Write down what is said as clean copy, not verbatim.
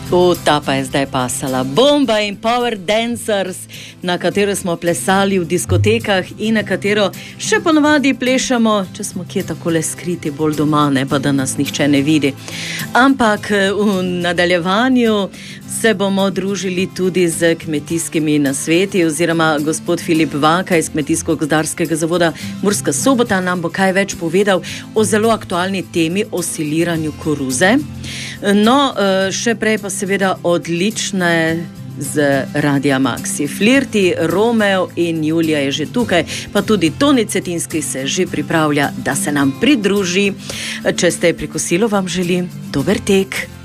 Ta pa je zdaj pasala. Bomba in Power Dancers, na katero smo plesali v diskotekah in na katero še ponovadi plešamo, če smo kje takole skriti bolj doma, ne pa da nas nihče ne vidi. Ampak v nadaljevanju se bomo družili tudi z kmetijskimi nasveti oziroma gospod Filip Vaka iz Kmetijsko-gozdarskega zavoda Murska Sobota nam bo kaj več povedal o zelo aktualni temi o siliranju koruze. No, še prej pa seveda odlične z Radia Maxi. Flirti, Romeo in Julija je že tukaj, pa tudi Toni Cetinski se že pripravlja, da se nam pridruži. Če ste pri kosilu, vam želim dober tek.